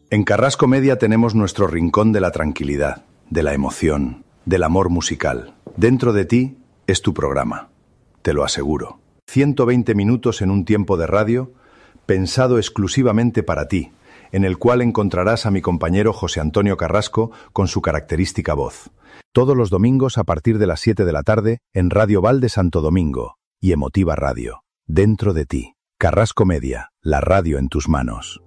En Carrasco Media tenemos nuestro rincón de la tranquilidad, de la emoción, del amor musical. Dentro de ti es tu programa, te lo aseguro. 120 minutos en un tiempo de radio pensado exclusivamente para ti, en el cual encontrarás a mi compañero José Antonio Carrasco con su característica voz. Todos los domingos a partir de las 7 de la tarde en Radio Val de Santo Domingo y Emotiva Radio. Dentro de ti. Carrasco Media, la radio en tus manos.